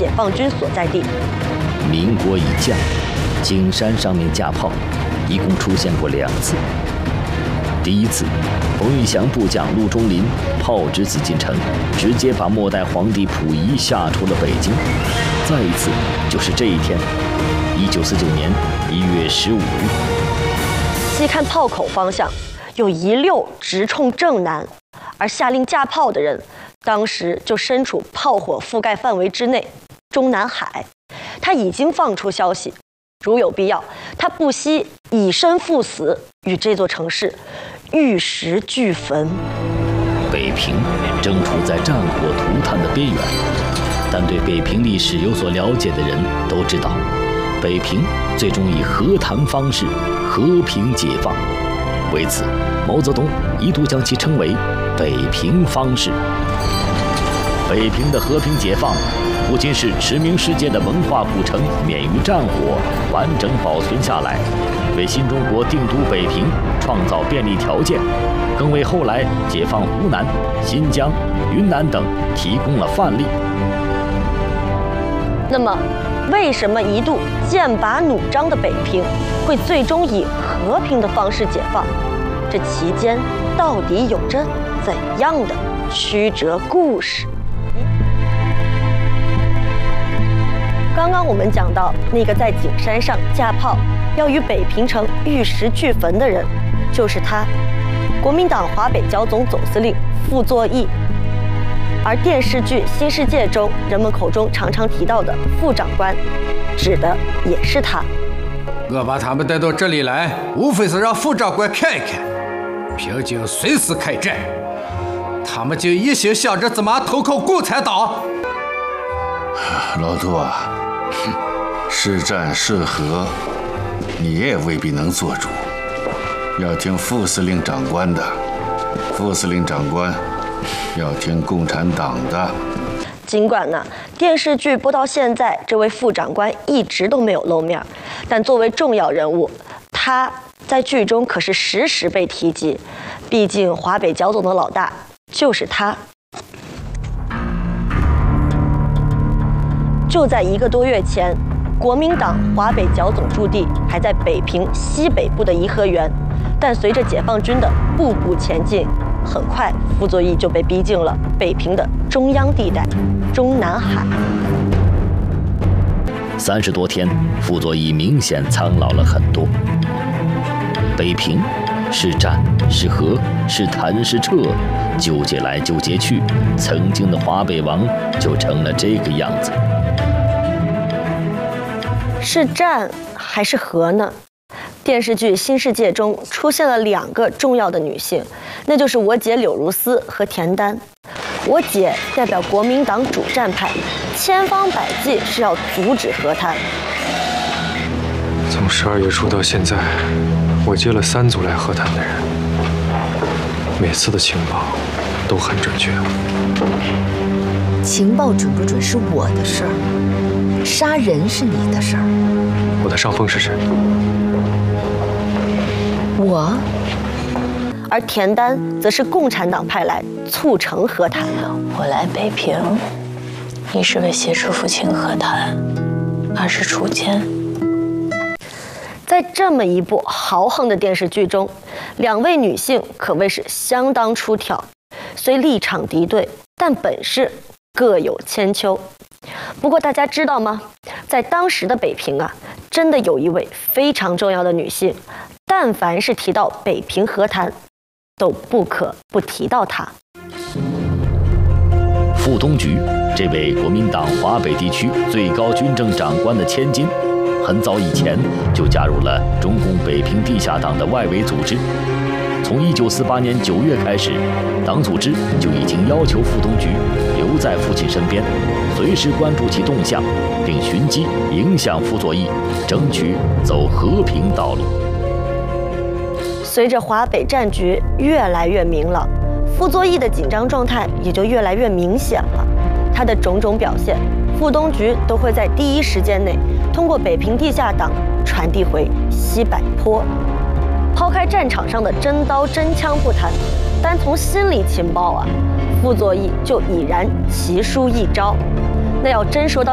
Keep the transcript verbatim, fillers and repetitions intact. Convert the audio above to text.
解放军所在地。 民国已降，景山上面架炮，一共出现过两次。第一次，冯玉祥部将陆中林炮直紫禁城，直接把末代皇帝溥仪吓出了北京。再一次就是这一天，一九四九年一月十五日。 细看炮口方向，有一溜直冲正南，而下令架炮的人，当时就身处炮火覆盖范围之内，中南海。他已经放出消息，如有必要，他不惜以身赴死，与这座城市玉石俱焚。 北平正处在战火涂炭的边缘，但对北平历史有所了解的人都知道，北平最终以和谈方式和平解放。为此，毛泽东一度将其称为北平方式。北平的和平解放不仅使驰名世界的文化古城免于战火完整保存下来，为新中国定都北平创造便利条件，更为后来解放湖南、新疆、云南等提供了范例。 那么，为什么一度剑拔弩张的北平会最终以和平的方式解放？这其间到底有着怎样的曲折故事？刚刚我们讲到那个在景山上架炮要与北平城玉石俱焚的人，就是他，国民党华北剿总总司令傅作义。而电视剧《新世界》中人们口中常常提到的傅长官，指的也是他。 我把他们带到这里来，无非是让傅长官看一看，平津随时开战，他们就一心想着怎么投靠共产党。 老杜啊，是战是和，你也未必能做主，要听副司令长官的。副司令长官要听共产党的。 尽管呢，电视剧播到现在，这位副长官一直都没有露面，但作为重要人物，他在剧中可是时时被提及。毕竟华北剿总的老大就是他。就在一个多月前，国民党华北剿总驻地还在北平西北部的颐和园，但随着解放军的步步前进，很快傅作义就被逼进了北平的中央地带中南海。 三十多天，傅作义明显苍老了很多。北平是战是和是谈是撤，纠结来纠结去，曾经的华北王就成了这个样子。 是战还是和呢？电视剧《新世界》中出现了两个重要的女性，那就是我姐柳如丝和田丹。我姐代表国民党主战派，千方百计是要阻止和谈。 从十二月初到现在，我接了三组来和谈的人，每次的情报都很准确。 情报准不准是我的事儿，杀人是你的事儿。 我的上峰是谁？ 我。 而田丹则是共产党派来促成和谈的。 我来北平，一是为挟持父亲和谈，二是除奸。 在这么一部豪横的电视剧中，两位女性可谓是相当出挑，虽立场敌对，但本事各有千秋。不过大家知道吗？在当时的北平啊，真的有一位非常重要的女性，但凡是提到北平和谈，都不可不提到她。 傅东菊，这位国民党华北地区最高军政长官的千金，很早以前就加入了中共北平地下党的外围组织。从一九四八年九月开始，党组织就已经要求傅东菊留在父亲身边，随时关注其动向，并寻机影响傅作义，争取走和平道路。 随着华北战局越来越明朗，傅作义的紧张状态也就越来越明显了。他的种种表现，傅东菊都会在第一时间内通过北平地下党传递回西柏坡。抛开战场上的真刀真枪不谈，单从心理情报啊，傅作义就已然奇书一招。那要真说到